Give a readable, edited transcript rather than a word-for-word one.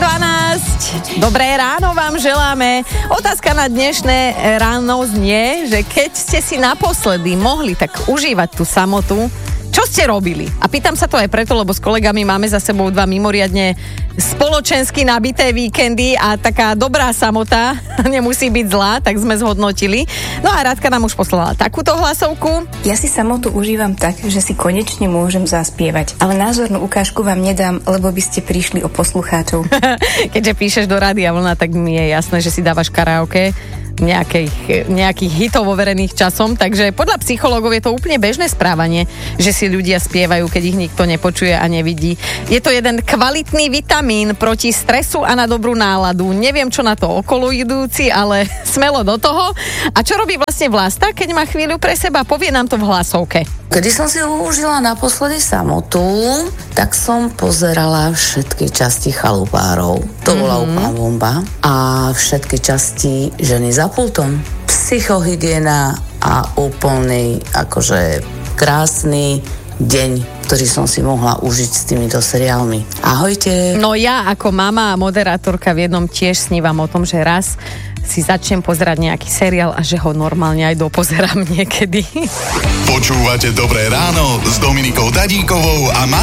8:12. Dobré ráno vám želáme. Otázka na dnešné ráno znie, že keď ste si naposledy mohli tak užívať tú samotu, čo ste robili? A pýtam sa to aj preto, lebo s kolegami máme za sebou 2 mimoriadne spoločensky nabité víkendy a taká dobrá samota nemusí byť zlá, tak sme zhodnotili. No a Radka nám už poslala takúto hlasovku. Ja si samotu užívam tak, že si konečne môžem zaspievať. Ale názornú ukážku vám nedám, lebo by ste prišli o poslucháčov. Keďže píšeš do Rádia Vlna, tak mi je jasné, že si dávaš karaoke nejakých hitov overených časom, takže podľa psychológov je to úplne bežné správanie, že si ľudia spievajú, keď ich nikto nepočuje a nevidí. Je to jeden kvalitný vitamín proti stresu a na dobrú náladu. Neviem, čo na to okolo idúci, ale smelo do toho. A čo robí vlastne Vlasta, keď má chvíľu pre seba? Povie nám to v hlasovke. Kedy som si užila naposledy samotu, tak som pozerala všetky časti Chalupárov. To bola úplná bomba. A všetky časti Ženy za pultom. Psychohygiena a úplný, akože krásny deň, ktorý som si mohla užiť s týmito seriálmi. Ahojte. No ja ako mama a moderátorka v jednom tiež snívam o tom, že raz si začnem pozerať nejaký seriál a že ho normálne aj dopozerám niekedy. Počúvate Dobré ráno s Dominikou Dadíkovou a